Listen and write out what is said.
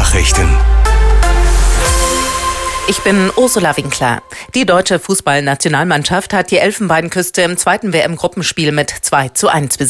Nachrichten. Ich bin Ursula Winkler. Die deutsche Fußballnationalmannschaft hat die Elfenbeinküste im zweiten WM-Gruppenspiel mit 2:1 besiegt.